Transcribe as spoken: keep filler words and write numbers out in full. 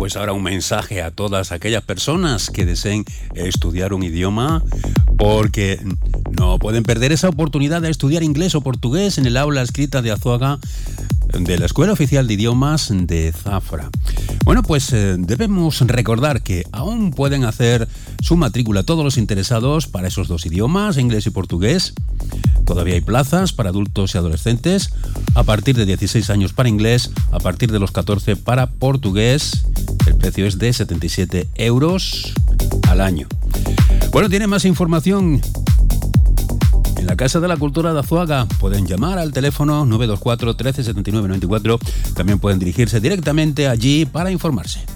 pues ahora un mensaje a todas aquellas personas que deseen estudiar un idioma, porque no pueden perder esa oportunidad de estudiar inglés o portugués en el aula escrita de Azuaga de la Escuela Oficial de Idiomas de Zafra. Bueno, pues eh, debemos recordar que aún pueden hacer su matrícula todos los interesados para esos dos idiomas, inglés y portugués. Todavía hay plazas para adultos y adolescentes a partir de dieciséis años para inglés, a partir de los catorce para portugués. El precio es de setenta y siete euros al año. Bueno, tiene más información en la Casa de la Cultura de Azuaga. Pueden llamar al teléfono nueve dos cuatro, trece, setenta y nueve, noventa y cuatro. También pueden dirigirse directamente allí para informarse.